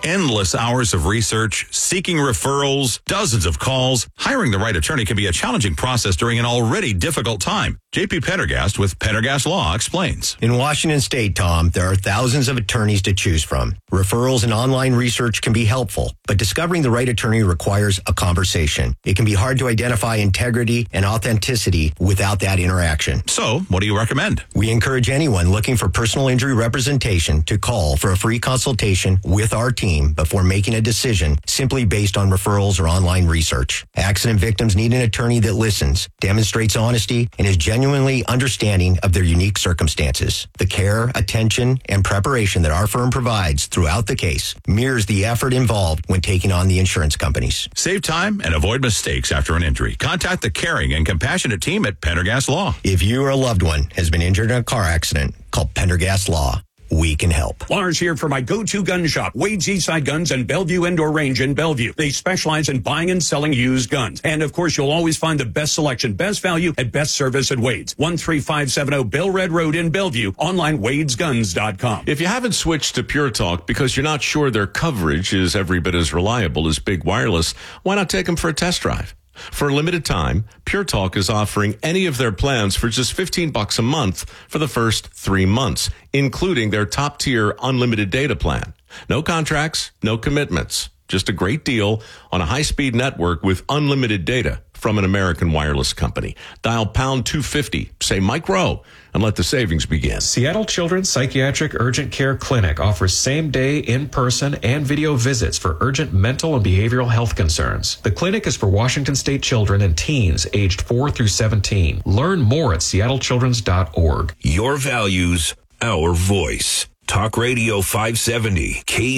Endless hours of research, seeking referrals, dozens of calls. Hiring the right attorney can be a challenging process during an already difficult time. J.P. Pendergast with Pendergast Law explains. In Washington State, Tom, there are thousands of attorneys to choose from. Referrals and online research can be helpful, but discovering the right attorney requires a conversation. It can be hard to identify integrity and authenticity without that interaction. So, what do you recommend? We encourage anyone looking for personal injury representation to call for a free consultation with our team before making a decision simply based on referrals or online research. Accident victims need an attorney that listens, demonstrates honesty, and is genuinely understanding of their unique circumstances. The care, attention, and preparation that our firm provides throughout the case mirrors the effort involved when taking on the insurance companies. Save time and avoid mistakes after an injury. Contact the caring and compassionate team at Pendergast Law. If you or a loved one has been injured in a car accident, call Pendergast Law. We can help. Lars here for my go-to gun shop, Wade's Eastside Guns and Bellevue Indoor Range in Bellevue. They specialize in buying and selling used guns. And, of course, you'll always find the best selection, best value, and best service at Wade's. 13570 Bell Red Road in Bellevue. Online, wadesguns.com. If you haven't switched to Pure Talk because you're not sure their coverage is every bit as reliable as Big Wireless, why not take them for a test drive? For a limited time, Pure Talk is offering any of their plans for just $15 a month for the first 3 months, including their top-tier unlimited data plan. No contracts, no commitments. Just a great deal on a high-speed network with unlimited data from an American wireless company. Dial pound 250, say Mike Rowe, and let the savings begin. Seattle Children's Psychiatric Urgent Care Clinic offers same-day, in-person, and video visits for urgent mental and behavioral health concerns. The clinic is for Washington State children and teens aged 4 through 17. Learn more at seattlechildrens.org. Your values, our voice. Talk Radio 570,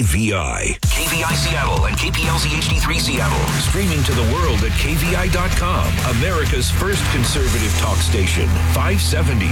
KVI. KVI Seattle and KPLZ HD3 Seattle. Streaming to the world at KVI.com. America's first conservative talk station. 570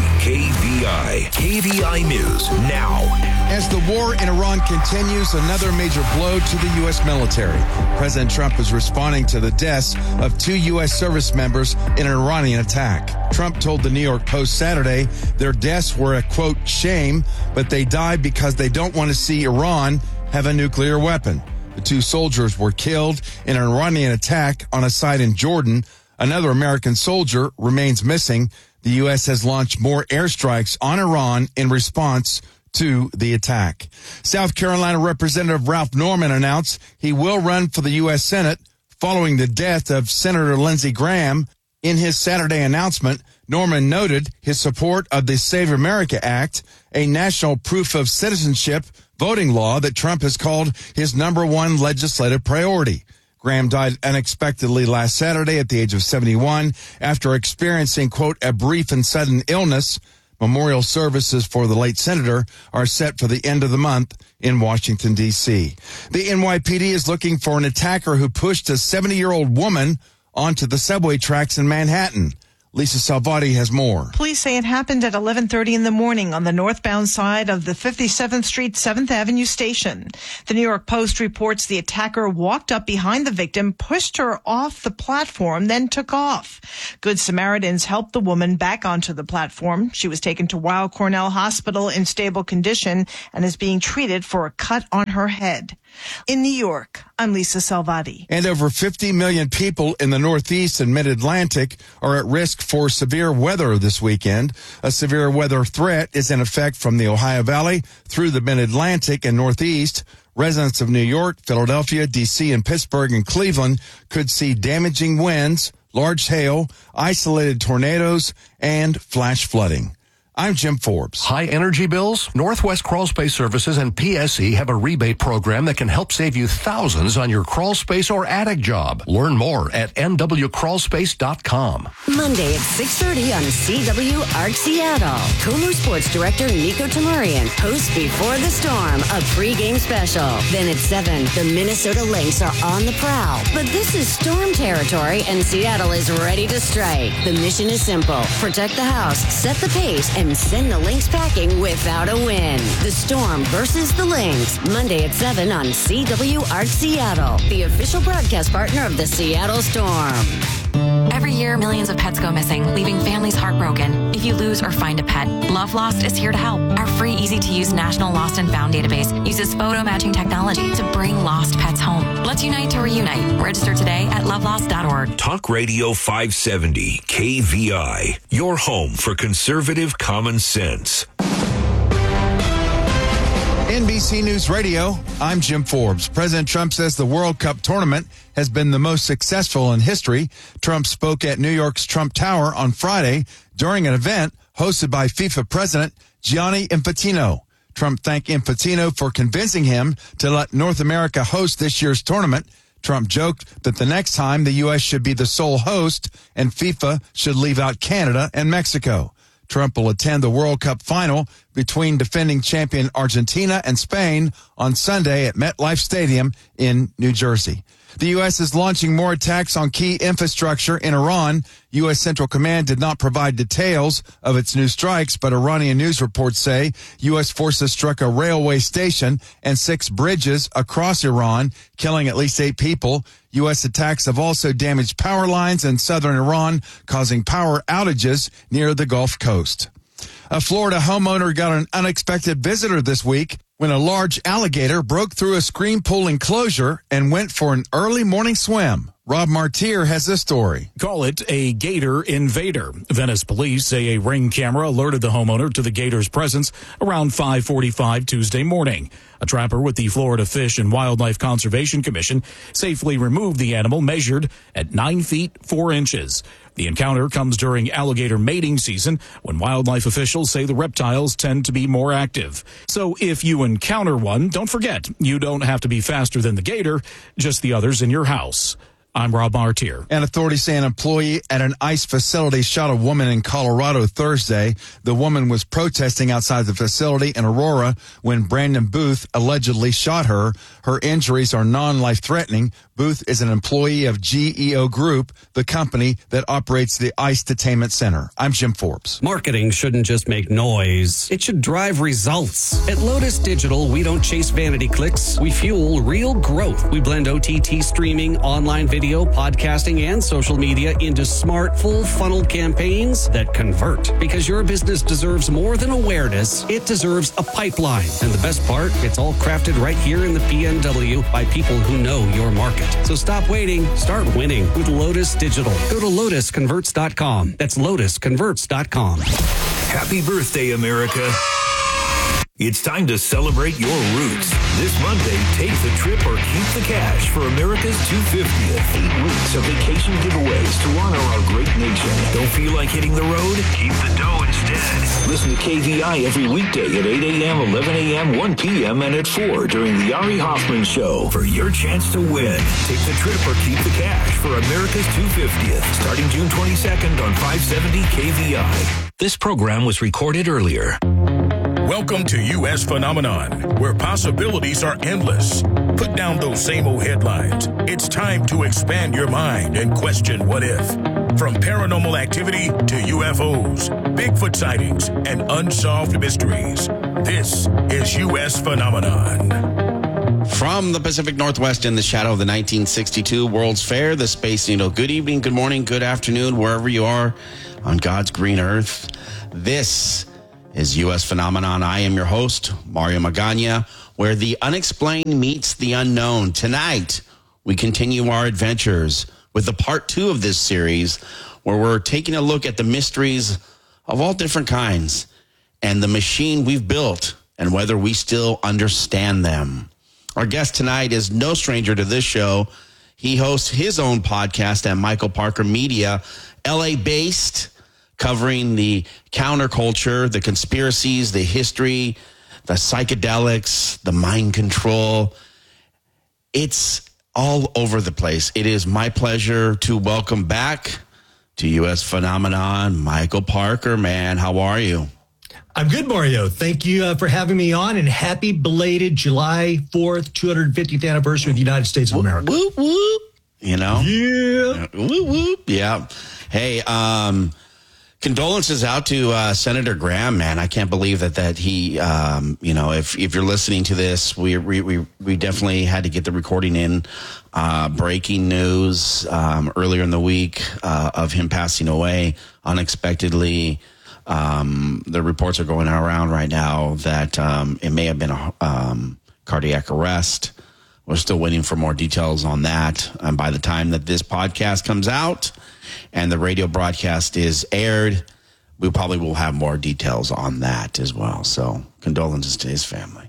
KVI. KVI News now. As the war in Iran continues, another major blow to the U.S. military. President Trump is responding to the deaths of 2 U.S. service members in an Iranian attack. Trump told the New York Post Saturday their deaths were a, quote, shame, but they died because they don't want to see Iran have a nuclear weapon. The 2 soldiers were killed in an Iranian attack on a site in Jordan. Another American soldier remains missing. The U.S. has launched more airstrikes on Iran in response to the attack. South Carolina Representative Ralph Norman announced he will run for the U.S. Senate following the death of Senator Lindsey Graham. In his Saturday announcement, Norman noted his support of the Save America Act, a national proof of citizenship voting law that Trump has called his number one legislative priority. Graham died unexpectedly last Saturday at the age of 71 after experiencing, quote, a brief and sudden illness. Memorial services for the late senator are set for the end of the month in Washington, D.C. The NYPD is looking for an attacker who pushed a 70-year-old woman onto the subway tracks in Manhattan. Lisa Salvati has more. Police say it happened at 11:30 in the morning on the northbound side of the 57th Street 7th Avenue station. The New York Post reports the attacker walked up behind the victim, pushed her off the platform, then took off. Good Samaritans helped the woman back onto the platform. She was taken to Weill Cornell Hospital in stable condition and is being treated for a cut on her head. In New York, I'm Lisa Salvati. And over 50 million people in the Northeast and Mid-Atlantic are at risk for severe weather this weekend. A severe weather threat is in effect from the Ohio Valley through the Mid-Atlantic and Northeast. Residents of New York, Philadelphia, D.C., and Pittsburgh and Cleveland could see damaging winds, large hail, isolated tornadoes, and flash flooding. I'm Jim Forbes. High energy bills? Northwest Crawl Space Services and PSE have a rebate program that can help save you thousands on your crawl space or attic job. Learn more at nwcrawlspace.com. Monday at 6:30 on CWARC Seattle. KOMU Sports Director Nico Tamurian hosts Before the Storm, a pregame special. Then at 7, the Minnesota Lynx are on the prowl. But this is storm territory and Seattle is ready to strike. The mission is simple. Protect the house, set the pace, and send the Lynx packing without a win. The Storm versus the Lynx. Monday at 7 on CWARC Seattle, the official broadcast partner of the Seattle Storm. Every year, millions of pets go missing, leaving families heartbroken. If you lose or find a pet, Love Lost is here to help. Our free, easy-to-use National Lost and Found database uses photo matching technology to bring lost pets home. Let's unite to reunite. Register today at lovelost.org. Talk Radio 570, KVI, your home for conservative common sense. NBC News Radio, I'm Jim Forbes. President Trump says the World Cup tournament has been the most successful in history. Trump spoke at New York's Trump Tower on Friday during an event hosted by FIFA President Gianni Infantino. Trump thanked Infantino for convincing him to let North America host this year's tournament. Trump joked that the next time the U.S. should be the sole host and FIFA should leave out Canada and Mexico. Trump will attend the World Cup final between defending champion Argentina and Spain on Sunday at MetLife Stadium in New Jersey. The U.S. is launching more attacks on key infrastructure in Iran. U.S. Central Command did not provide details of its new strikes, but Iranian news reports say U.S. forces struck a railway station and 6 bridges across Iran, killing at least 8 people. U.S. attacks have also damaged power lines in southern Iran, causing power outages near the Gulf Coast. A Florida homeowner got an unexpected visitor this week when a large alligator broke through a screen pool enclosure and went for an early morning swim. Rob Martier has this story. Call it a gator invader. Venice police say a Ring camera alerted the homeowner to the gator's presence around 5:45 Tuesday morning. A trapper with the Florida Fish and Wildlife Conservation Commission safely removed the animal measured at 9 feet 4 inches. The encounter comes during alligator mating season when wildlife officials say the reptiles tend to be more active. So if you encounter one, don't forget, you don't have to be faster than the gator, just the others in your house. I'm Rob Martier. And authorities say an employee at an ICE facility shot a woman in Colorado Thursday. The woman was protesting outside the facility in Aurora when Brandon Booth allegedly shot her. Her injuries are non-life-threatening. Booth is an employee of GEO Group, the company that operates the ICE Detainment Center. I'm Jim Forbes. Marketing shouldn't just make noise. It should drive results. At Lotus Digital, we don't chase vanity clicks. We fuel real growth. We blend OTT streaming, online video, podcasting, and social media into smart, full-funnel campaigns that convert. Because your business deserves more than awareness, it deserves a pipeline. And the best part, it's all crafted right here in the PNW by people who know your market. So stop waiting, start winning with Lotus Digital. Go to lotusconverts.com. That's lotusconverts.com. Happy birthday, America. It's time to celebrate your roots. This Monday, take the trip or keep the cash for America's 250th. 8 weeks of vacation giveaways to honor our great nation. Don't feel like hitting the road? Keep the dough instead. Listen to KVI every weekday at 8 a.m., 11 a.m., 1 p.m., and at 4 during the Ari Hoffman Show for your chance to win. Take the trip or keep the cash for America's 250th, starting June 22nd on 570 KVI. This program was recorded earlier. Welcome to U.S. Phenomenon, where possibilities are endless. Put down those same old headlines. It's time to expand your mind and question what if. From paranormal activity to UFOs, Bigfoot sightings, and unsolved mysteries. This is U.S. Phenomenon. From the Pacific Northwest in the shadow of the 1962 World's Fair, the Space Needle. Good evening, good morning, good afternoon, wherever you are on God's green earth. This is U.S. Phenomenon. I am your host, Mario Magana, where the unexplained meets the unknown. Tonight, we continue our adventures with the part 2 of this series, where we're taking a look at the mysteries of all different kinds and the machine we've built and whether we still understand them. Our guest tonight is no stranger to this show. He hosts his own podcast at Michael Parker Media, LA-based, covering the counterculture, the conspiracies, the history, the psychedelics, the mind control. It's all over the place. It is my pleasure to welcome back to U.S. Phenomenon, Michael Parker. Man, how are you? I'm good, Mario. Thank you for having me on, and happy belated July 4th, 250th anniversary of the United States of America. Whoop, whoop. You know? Yeah. Whoop, whoop. Yeah. Hey, Condolences out to Senator Graham, man. I can't believe that he, if you're listening to this, we definitely had to get the recording in. Breaking news earlier in the week of him passing away unexpectedly. The reports are going around right now that it may have been a cardiac arrest. We're still waiting for more details on that. And by the time that this podcast comes out and the radio broadcast is aired, we probably will have more details on that as well. So condolences to his family.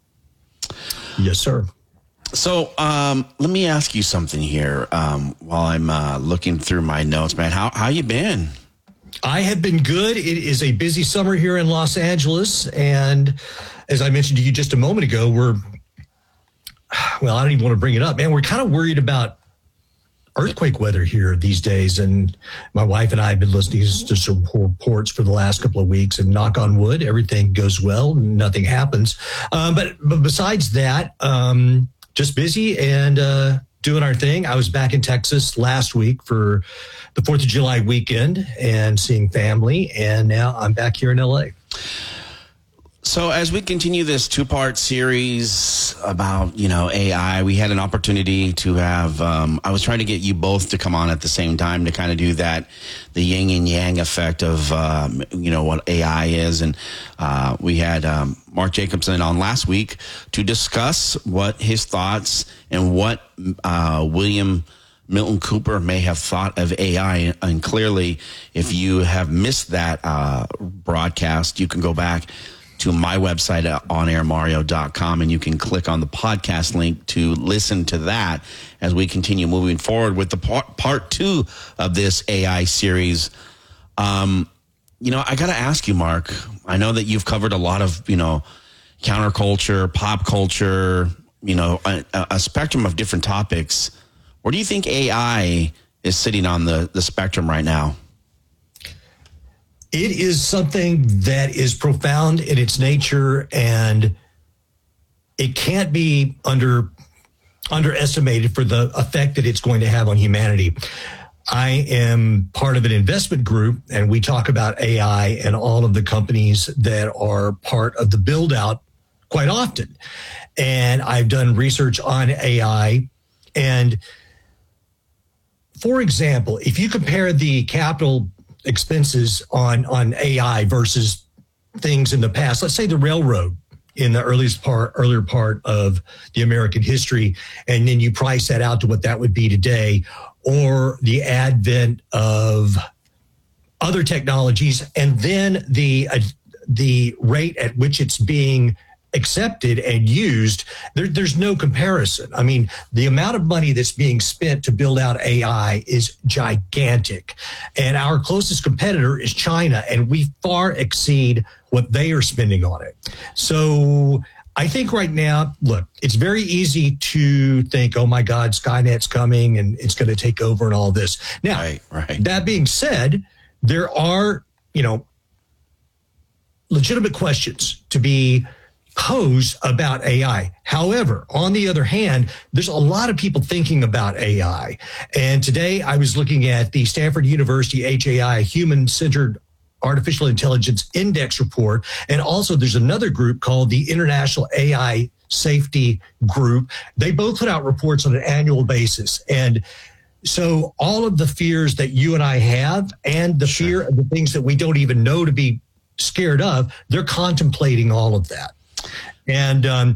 Yes, sir. So let me ask you something here while I'm looking through my notes, man. How you been? I have been good. It is a busy summer here in Los Angeles. And as I mentioned to you just a moment ago, I don't even want to bring it up, man. We're kind of worried about earthquake weather here these days. And my wife and I have been listening to some reports for the last couple of weeks, and knock on wood, everything goes well. Nothing happens. But besides that, just busy and doing our thing. I was back in Texas last week for the 4th of July weekend and seeing family. And now I'm back here in LA. So as we continue this 2-part series about, AI, we had an opportunity to have, I was trying to get you both to come on at the same time to kind of do that, the yin and yang effect of, what AI is. And we had Mark Jacobson on last week to discuss what his thoughts and what William Milton Cooper may have thought of AI. And clearly, if you have missed that broadcast, you can go back to my website at onairmario.com, and you can click on the podcast link to listen to that as we continue moving forward with the part 2 of this AI series. I got to ask you, Mark, I know that you've covered a lot of, counterculture, pop culture, a spectrum of different topics. Where do you think AI is sitting on the spectrum right now? It is something that is profound in its nature, and it can't be underestimated for the effect that it's going to have on humanity. I am part of an investment group, and we talk about AI and all of the companies that are part of the build out quite often. And I've done research on AI. And for example, if you compare the capital expenses on AI versus things in the past, let's say the railroad in the earlier part of the American history, and then you price that out to what that would be today, or the advent of other technologies, and then the rate at which it's being accepted and used, there's no comparison. I mean, the amount of money that's being spent to build out AI is gigantic. And our closest competitor is China, and we far exceed what they are spending on it. So I think right now, look, it's very easy to think, oh my God, Skynet's coming and it's going to take over and all this. Now, right. That being said, there are, legitimate questions to be posed about AI. However, on the other hand, there's a lot of people thinking about AI. And today I was looking at the Stanford University HAI Human-Centered Artificial Intelligence Index report. And also there's another group called the International AI Safety Group. They both put out reports on an annual basis. And so all of the fears that you and I have, and the fear of the things that we don't even know to be scared of, they're contemplating all of that. And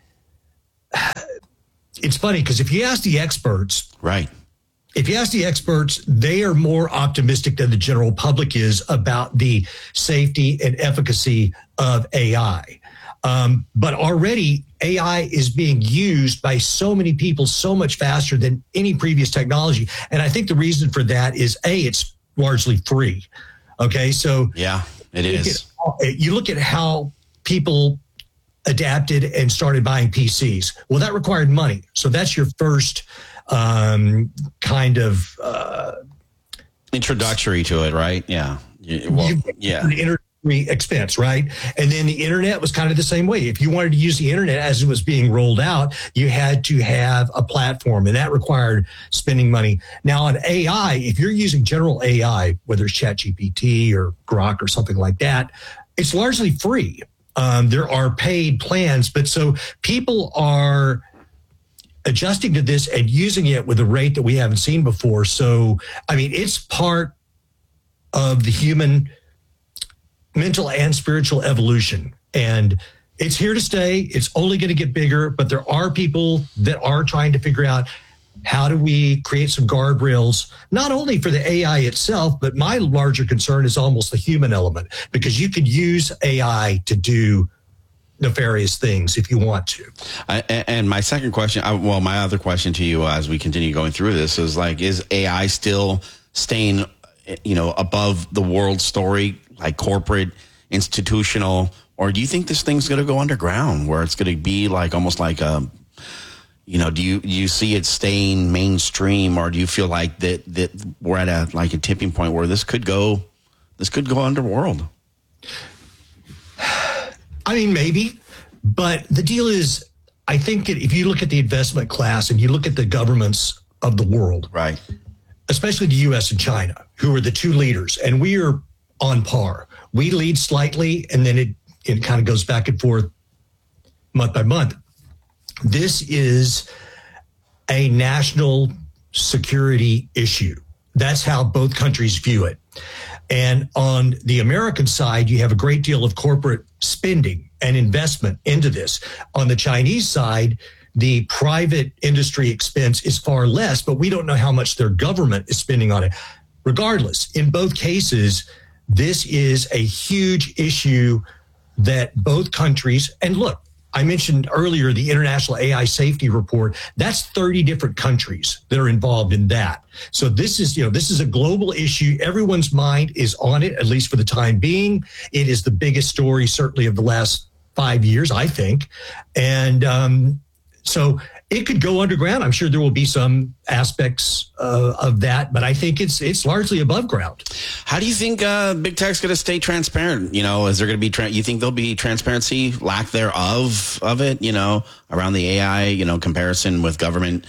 it's funny because if you ask the experts, right? If you ask the experts, they are more optimistic than the general public is about the safety and efficacy of AI. But already AI is being used by so many people so much faster than any previous technology. And I think the reason for that is, it's largely free. Okay, so yeah, it is. You look at how people adapted and started buying PCs. Well, that required money. So that's your first kind of introductory to it, right? Yeah. Well, yeah. Introduced industry expense, right? And then the internet was kind of the same way. If you wanted to use the internet as it was being rolled out, you had to have a platform, and that required spending money. Now on AI, if you're using general AI, whether it's ChatGPT or Grok or something like that, it's largely free. There are paid plans, but so people are adjusting to this and using it with a rate that we haven't seen before. So, I mean, it's part of the human mental and spiritual evolution. And it's here to stay. It's only going to get bigger, but there are people that are trying to figure out how do we create some guardrails, not only for the AI itself, but my larger concern is almost the human element, because you could use AI to do nefarious things if you want to. And my second question, my other question to you as we continue going through this is like, is AI still staying, above the world story, like corporate, institutional, or do you think this thing's going to go underground where it's going to be like almost like a, do you see it staying mainstream, or do you feel like that we're at a tipping point where this could go underworld? I mean, maybe, but the deal is, I think if you look at the investment class and you look at the governments of the world, right, especially the U.S. and China, who are the two leaders, and we are on par. We lead slightly, and then it kind of goes back and forth month by month. This is a national security issue. That's how both countries view it. And on the American side, you have a great deal of corporate spending and investment into this. On the Chinese side, the private industry expense is far less, but we don't know how much their government is spending on it. Regardless, in both cases, this is a huge issue that both countries, and look, I mentioned earlier the International AI Safety Report. That's 30 different countries that are involved in that. So this is a global issue. Everyone's mind is on it, at least for the time being. It is the biggest story, certainly, of the last 5 years, I think. And so it could go underground. I'm sure there will be some aspects of that, but I think it's largely above ground. How do you think big tech's going to stay transparent? Is there going to be, you think there'll be transparency, lack thereof of it, around the AI, comparison with government,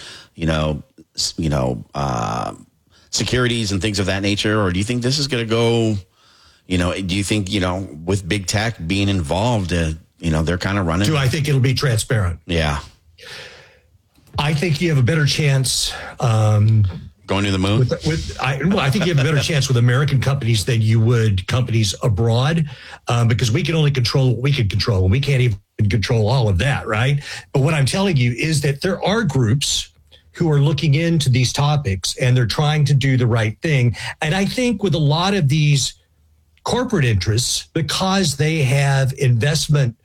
securities and things of that nature? Or do you think this is going to go, do you think, with big tech being involved, they're kind of running? Do I think it'll be transparent? Yeah. I think you have a better chance going to the moon. I think you have a better chance with American companies than you would companies abroad, because we can only control what we can control, and we can't even control all of that, right? But what I'm telling you is that there are groups who are looking into these topics, and they're trying to do the right thing. And I think with a lot of these corporate interests, because they have investment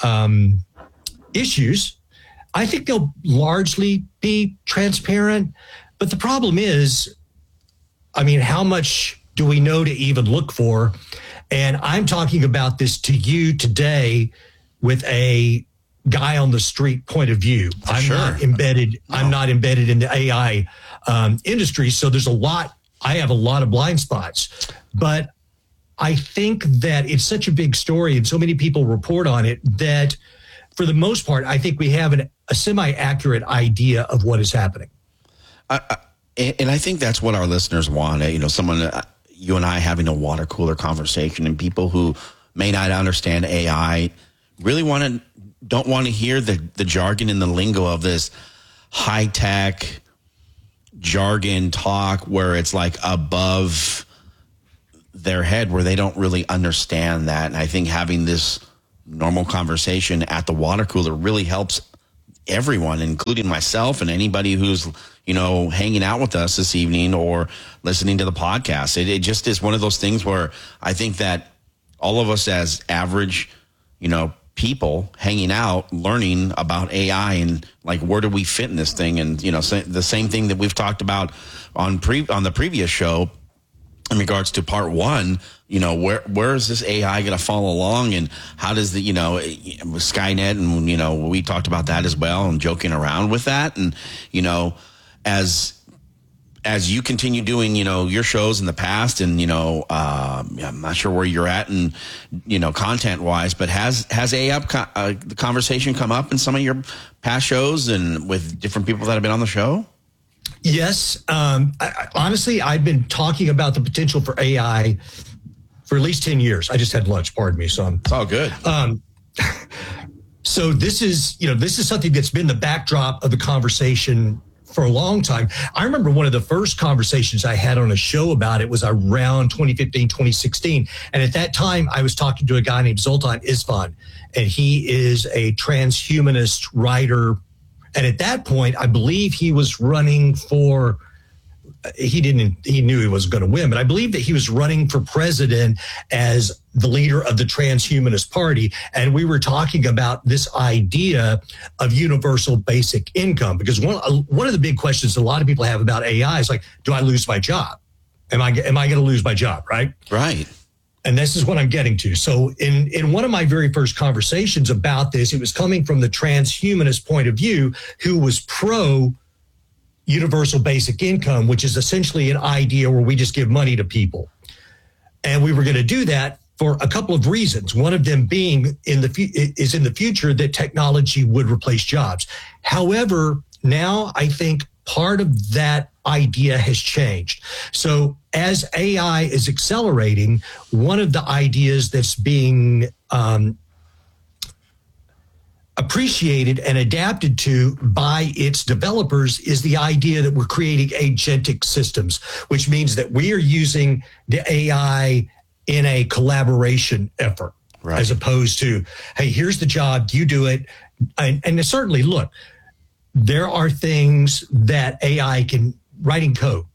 issues, I think they'll largely be transparent. But the problem is, how much do we know to even look for? And I'm talking about this to you today with a guy on the street point of view. I'm not embedded in the AI industry. So I have a lot of blind spots. But I think that it's such a big story and so many people report on it that for the most part, I think we have a semi-accurate idea of what is happening. And I think that's what our listeners want. Someone, you and I having a water cooler conversation, and people who may not understand AI really don't want to hear the jargon and the lingo of this high-tech jargon talk where it's like above their head, where they don't really understand that. And I think having this normal conversation at the water cooler really helps everyone, including myself and anybody who's, hanging out with us this evening or listening to the podcast. It just is one of those things where I think that all of us as average, people hanging out, learning about AI and like, where do we fit in this thing? And, the same thing that we've talked about on the previous show in regards to part one, where is this AI going to follow along, and how does the, Skynet, and, we talked about that as well and joking around with that. And, as as you continue doing, your shows in the past, and I'm not sure where you're at, and content wise, but has the conversation come up in some of your past shows and with different people that have been on the show? Yes. Honestly, I've been talking about the potential for AI for at least 10 years. I just had lunch, pardon me. So it's all good. So this is something that's been the backdrop of the conversation for a long time. I remember one of the first conversations I had on a show about it was around 2015, 2016. And at that time, I was talking to a guy named Zoltan Isvan, and he is a transhumanist writer. And at that point, I believe he was running for, he knew he wasn't going to win, but I believe that he was running for president as the leader of the Transhumanist Party. And we were talking about this idea of universal basic income, because one of the big questions a lot of people have about AI is like, do I lose my job? Am I going to lose my job? Right. Right. And this is what I'm getting to. So in one of my very first conversations about this, it was coming from the transhumanist point of view, who was pro universal basic income, which is essentially an idea where we just give money to people. And we were going to do that for a couple of reasons. One of them being in the future that technology would replace jobs. However, now I think part of that idea has changed. So as AI is accelerating, one of the ideas that's being appreciated and adapted to by its developers is the idea that we're creating agentic systems, which means that we are using the AI in a collaboration effort, right, as opposed to, hey, here's the job, you do it. And certainly, look, there are things that AI can, writing code,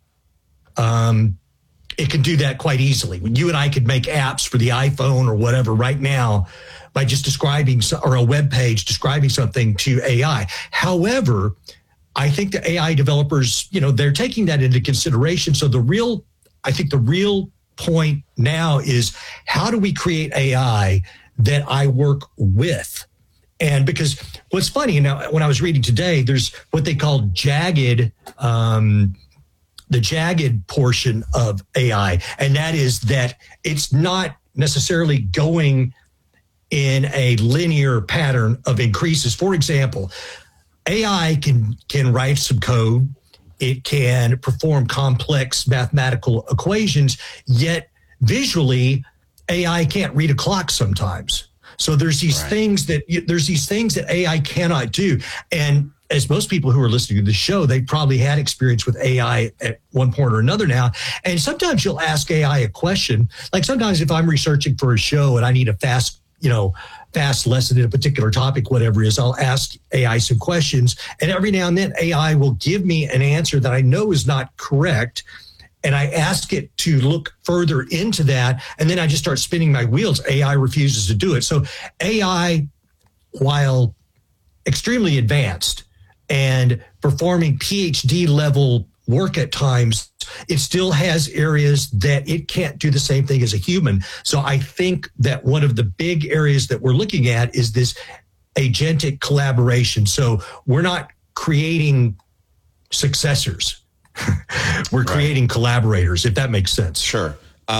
it can do that quite easily. When you and I could make apps for the iPhone or whatever right now by just describing, or a web page describing something to AI. However, I think the AI developers, they're taking that into consideration. So I think the real point now is, how do we create AI that I work with? And because what's funny, when I was reading today, there's what they call jagged, the jagged portion of AI. And that is that it's not necessarily going in a linear pattern of increases. For example, AI can write some code. It can perform complex mathematical equations, yet visually, AI can't read a clock sometimes. So there's these things that AI cannot do. And as most people who are listening to the show, they probably had experience with AI at one point or another now. And sometimes you'll ask AI a question. Like sometimes if I'm researching for a show and I need a fast lesson in a particular topic, whatever it is, I'll ask AI some questions. And every now and then AI will give me an answer that I know is not correct. And I ask it to look further into that. And then I just start spinning my wheels. AI refuses to do it. So AI, while extremely advanced and performing PhD level work at times, it still has areas that it can't do the same thing as a human. So I think that one of the big areas that we're looking at is this agentic collaboration. So we're not creating successors. We're creating collaborators, if that makes sense. Sure.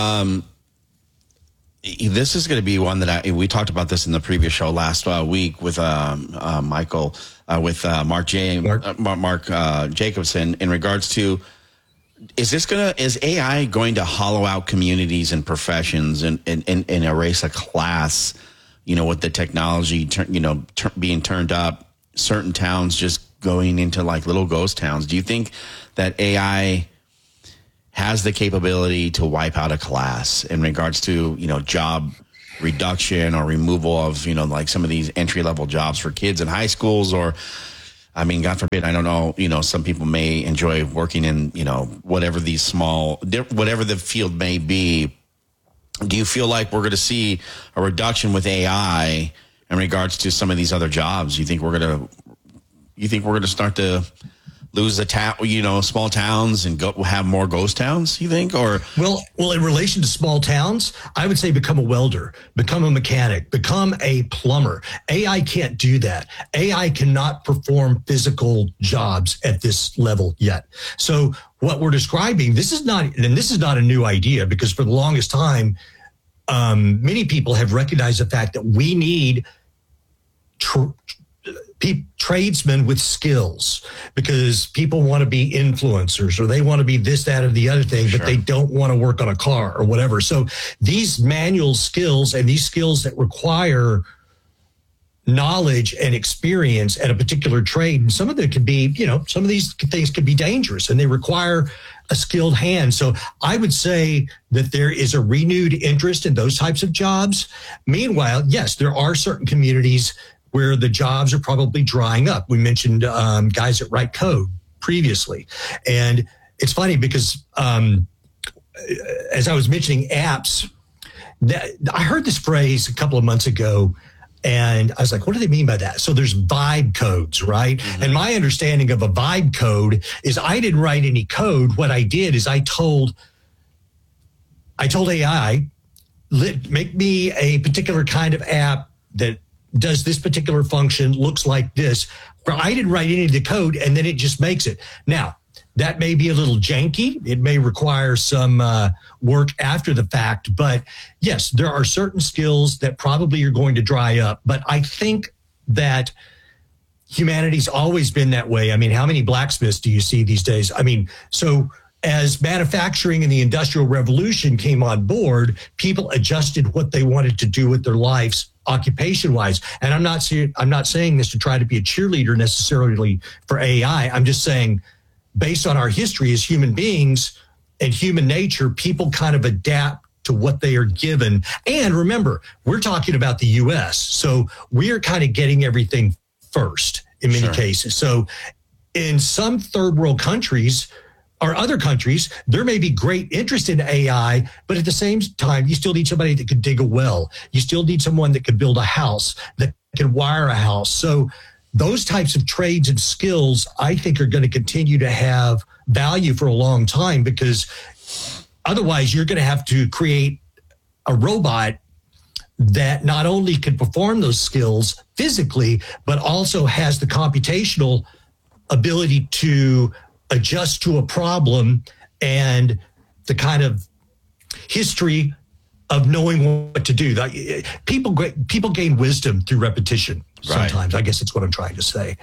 This is going to be one that we talked about this in the previous show last week with Michael, with Mark Jacobson, in regards to, is AI going to hollow out communities and professions and erase a class, with the technology, being turned up, certain towns just going into like little ghost towns? Do you think that AI has the capability to wipe out a class in regards to, job reduction or removal of, like some of these entry-level jobs for kids in high schools? Or, I mean, God forbid, I don't know, some people may enjoy working in, whatever the field may be. Do you feel like we're going to see a reduction with AI in regards to some of these other jobs? You think we're going to start to lose small towns and have more ghost towns, you think? Or well, in relation to small towns, I would say become a welder, become a mechanic, become a plumber. AI can't do that. AI cannot perform physical jobs at this level yet. So what we're describing, this is not a new idea, because for the longest time, many people have recognized the fact that we need tradesmen with skills, because people want to be influencers, or they want to be this, that, or the other thing, but they don't want to work on a car or whatever. So these manual skills and these skills that require knowledge and experience at a particular trade, and some of them could be, some of these things could be dangerous and they require a skilled hand. So I would say that there is a renewed interest in those types of jobs. Meanwhile, yes, there are certain communities where the jobs are probably drying up. We mentioned guys that write code previously. And it's funny because as I was mentioning apps, I heard this phrase a couple of months ago, and I was like, what do they mean by that? So there's vibe codes, right? Mm-hmm. And my understanding of a vibe code is I didn't write any code. What I did is I told AI, make me a particular kind of app that does this particular function, looks like this, where I didn't write any of the code, and then it just makes it. Now, that may be a little janky. It may require some work after the fact. But yes, there are certain skills that probably are going to dry up. But I think that humanity's always been that way. I mean, how many blacksmiths do you see these days? I mean, so as manufacturing and the Industrial Revolution came on board, people adjusted what they wanted to do with their lives occupation-wise. And I'm not saying this to try to be a cheerleader necessarily for AI. I'm just saying, based on our history as human beings and human nature, people kind of adapt to what they are given. And remember, we're talking about the U.S., so we are kind of getting everything first in many cases. So in some third world countries or other countries, there may be great interest in AI, but at the same time, you still need somebody that could dig a well. You still need someone that could build a house, that can wire a house. So those types of trades and skills, I think, are going to continue to have value for a long time, because otherwise you're going to have to create a robot that not only can perform those skills physically, but also has the computational ability to adjust to a problem and the kind of history of knowing what to do. People gain wisdom through repetition sometimes. I guess that's what I'm trying to say.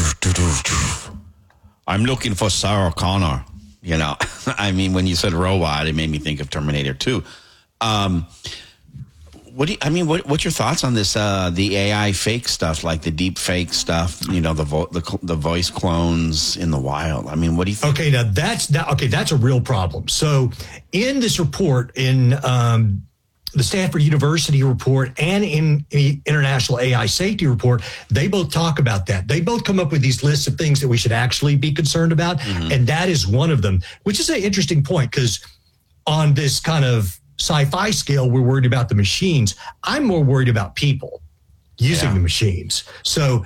I'm looking for Sarah Connor. I mean, when you said robot, it made me think of Terminator 2. What's your thoughts on this? The AI fake stuff, like the deep fake stuff. The voice clones in the wild. I mean, what do you think? Okay, now that's a real problem. So, in this report, in the Stanford University report and in the International AI Safety Report, they both talk about that. They both come up with these lists of things that we should actually be concerned about, and that is one of them. Which is an interesting point, because on this kind of sci-fi scale, we're worried about the machines. I'm more worried about people using the machines. So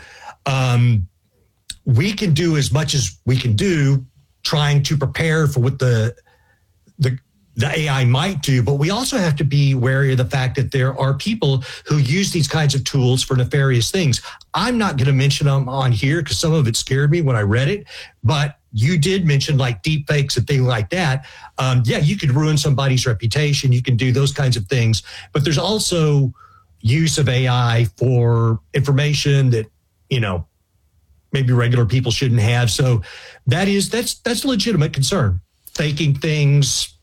we can do as much as we can do trying to prepare for what the AI might do, but we also have to be wary of the fact that there are people who use these kinds of tools for nefarious things. I'm not going to mention them on here because some of it scared me when I read it, but you did mention like deep fakes and things like that. You could ruin somebody's reputation. You can do those kinds of things, but there's also use of AI for information that, maybe regular people shouldn't have. So that's a legitimate concern. Faking things,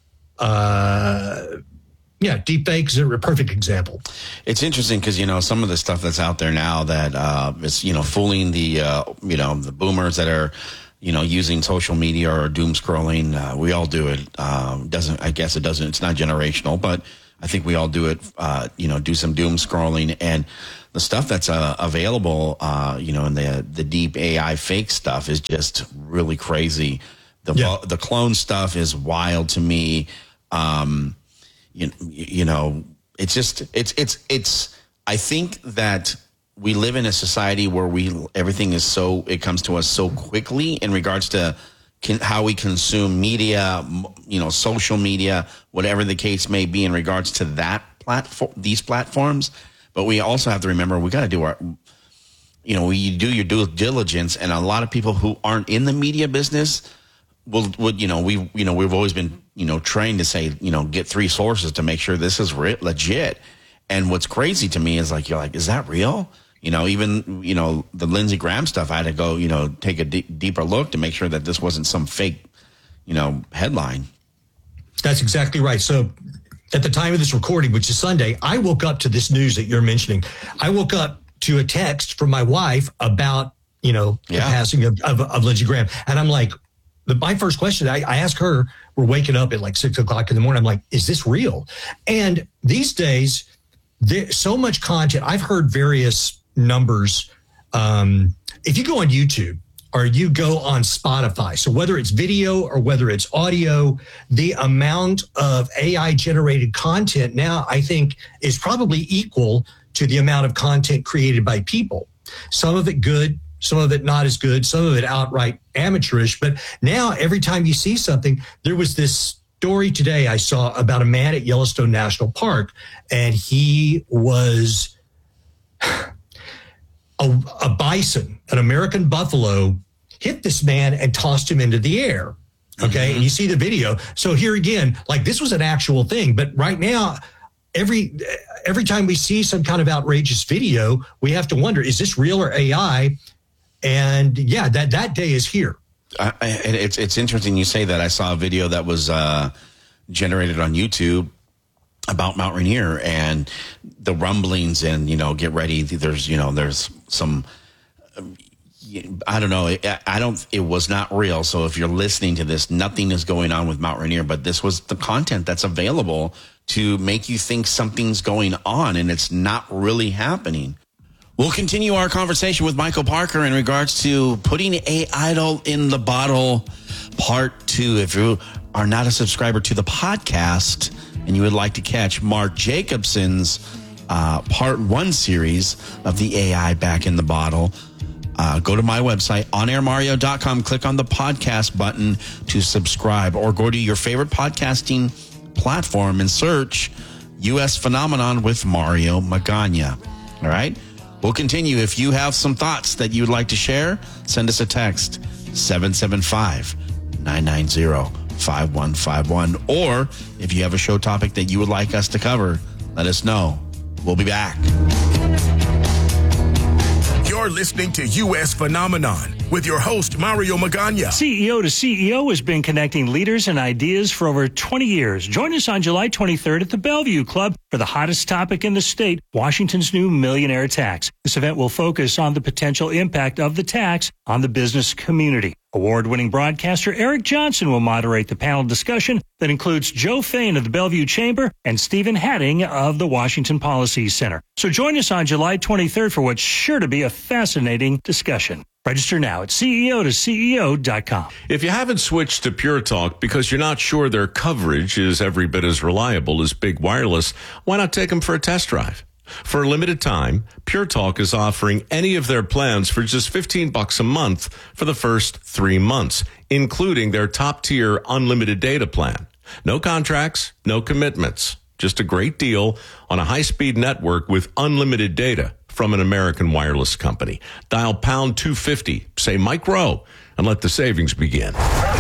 deep fakes are a perfect example. It's interesting because, some of the stuff that's out there now that is, fooling the boomers that are, using social media or doom scrolling. We all do it. It's not generational, but I think we all do it, do some doom scrolling, and the stuff that's available, in the deep AI fake stuff is just really crazy. The clone stuff is wild to me. It's I think that we live in a society where everything is it comes to us so quickly in regards to how we consume media, social media, whatever the case may be in regards to these platforms. But we also have to remember we got to do you do your due diligence, and a lot of people who aren't in the media business we've always been trained to say get 3 sources to make sure this is legit. And what's crazy to me is you're like, is that real? Even the Lindsey Graham stuff, I had to go take a deeper look to make sure that this wasn't some fake headline. That's exactly right. So at the time of this recording, which is Sunday, I woke up to this news that you're mentioning. I woke up to a text from my wife about, the passing of Lindsey Graham. And I'm like, my first question, I asked her, we're waking up at 6 o'clock in the morning. I'm like, is this real? And these days, there's so much content. I've heard various numbers. If you go on YouTube or you go on Spotify, so whether it's video or whether it's audio, the amount of AI generated content now, I think, is probably equal to the amount of content created by people. Some of it good, some of it not as good, some of it outright amateurish. But now every time you see something, there was this story today I saw about a man at Yellowstone National Park, and he was a bison, an American buffalo, hit this man and tossed him into the air. Okay. And you see the video. So here again, this was an actual thing. But right now, every time we see some kind of outrageous video, we have to wonder, is this real or AI? And yeah, that day is here. It's interesting you say that. I saw a video that was generated on YouTube about Mount Rainier and the rumblings, and get ready. There's some. I don't know. It was not real. So if you're listening to this, nothing is going on with Mount Rainier, but this was the content that's available to make you think something's going on, and it's not really happening. We'll continue our conversation with Michael Parker in regards to putting a idol in the bottle, part 2. If you are not a subscriber to the podcast and you would like to catch Mark Jacobson's part 1 series of the AI back in the bottle, go to my website, onairmario.com, click on the podcast button to subscribe, or go to your favorite podcasting platform and search U.S. Phenomenon with Mario Magana. All right? We'll continue. If you have some thoughts that you would like to share, send us a text, 775-990-5151. Or if you have a show topic that you would like us to cover, let us know. We'll be back. You're listening to U.S. Phenomenon with your host, Mario Magana. CEO to CEO has been connecting leaders and ideas for over 20 years. Join us on July 23rd at the Bellevue Club for the hottest topic in the state, Washington's new millionaire tax. This event will focus on the potential impact of the tax on the business community. Award-winning broadcaster Eric Johnson will moderate the panel discussion that includes Joe Fain of the Bellevue Chamber and Stephen Hatting of the Washington Policy Center. So join us on July 23rd for what's sure to be a fascinating discussion. Register now at CEO2CEO.com. If you haven't switched to Pure Talk because you're not sure their coverage is every bit as reliable as Big Wireless, why not take them for a test drive? For a limited time, Pure Talk is offering any of their plans for just $15 a month for the first 3 months, including their top-tier unlimited data plan. No contracts, no commitments. Just a great deal on a high-speed network with unlimited data from an American wireless company. Dial pound 250, say Mike Rowe, and let the savings begin.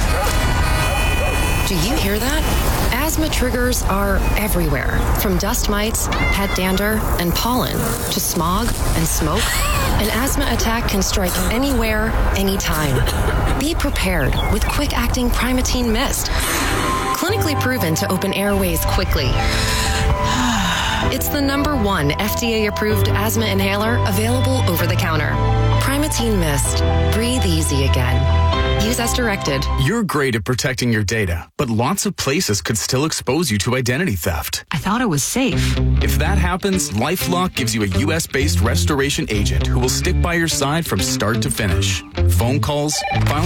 Do you hear that? Asthma triggers are everywhere, from dust mites, pet dander, and pollen, to smog and smoke. An asthma attack can strike anywhere, anytime. Be prepared with quick-acting Primatene Mist. Clinically proven to open airways quickly. It's the #1 FDA-approved asthma inhaler available over the counter. Primatene Mist. Breathe easy again. Use as directed. You're great at protecting your data, but lots of places could still expose you to identity theft. I thought it was safe. If that happens, LifeLock gives you a U.S.-based restoration agent who will stick by your side from start to finish. Phone calls,